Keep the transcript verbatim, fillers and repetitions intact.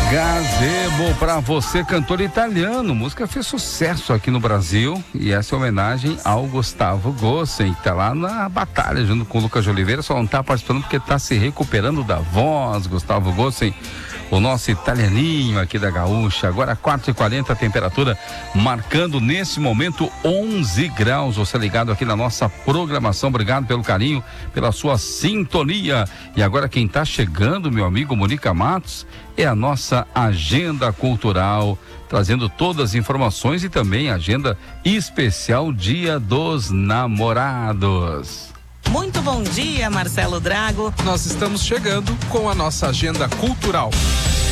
Gazebo pra você, cantor italiano. Música fez sucesso aqui no Brasil e essa é homenagem ao Gustavo Gossen, que tá lá na batalha junto com o Lucas de Oliveira. Só não tá participando porque tá se recuperando da voz. Gustavo Gossen, o nosso italianinho aqui da Gaúcha. Agora quatro e quarenta, a temperatura marcando nesse momento onze graus. Você ligado aqui na nossa programação. Obrigado pelo carinho, pela sua sintonia. E agora quem tá chegando, meu amigo Mônica Matos, é a nossa agenda cultural, trazendo todas as informações e também agenda especial Dia dos Namorados. Muito bom dia, Marcelo Drago. Nós estamos chegando com a nossa agenda cultural.